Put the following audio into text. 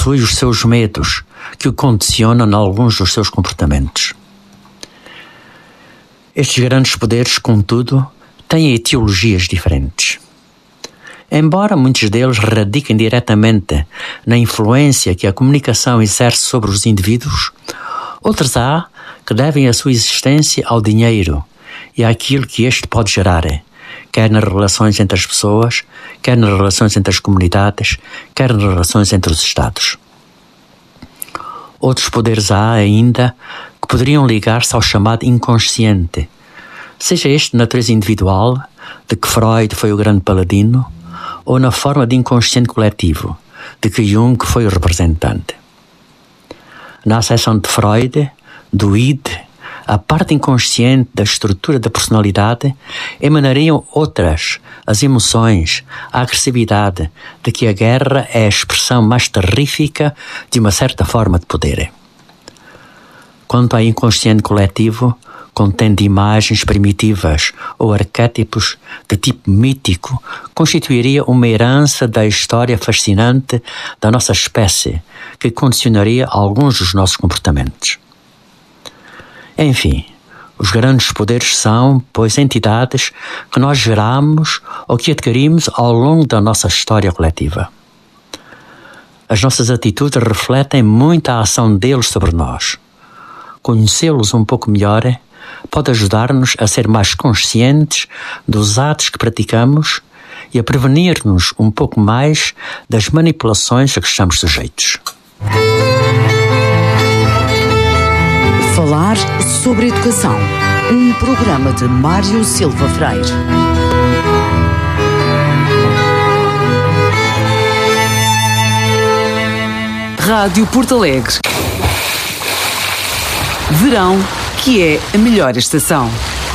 possui os seus medos, que o condicionam em alguns dos seus comportamentos. Estes grandes poderes, contudo, têm etiologias diferentes. Embora muitos deles radiquem diretamente na influência que a comunicação exerce sobre os indivíduos, outros há que devem a sua existência ao dinheiro e àquilo que este pode gerar, quer nas relações entre as pessoas, quer nas relações entre as comunidades, quer nas relações entre os Estados. Outros poderes há ainda que poderiam ligar-se ao chamado inconsciente, seja este de natureza individual, de que Freud foi o grande paladino, ou na forma de inconsciente coletivo, de que Jung foi o representante. Na acessão de Freud, do id, a parte inconsciente da estrutura da personalidade, emanariam outras, as emoções, a agressividade, de que a guerra é a expressão mais terrífica de uma certa forma de poder. Quanto ao inconsciente coletivo, contendo imagens primitivas ou arquétipos de tipo mítico, constituiria uma herança da história fascinante da nossa espécie, que condicionaria alguns dos nossos comportamentos. Enfim, os grandes poderes são, pois, entidades que nós geramos ou que adquirimos ao longo da nossa história coletiva. As nossas atitudes refletem muito a ação deles sobre nós. Conhecê-los um pouco melhor pode ajudar-nos a ser mais conscientes dos atos que praticamos e a prevenir-nos um pouco mais das manipulações a que estamos sujeitos. Falar sobre Educação, um programa de Mário Silva Freire. Rádio Porto Alegre. Verão, que é a melhor estação.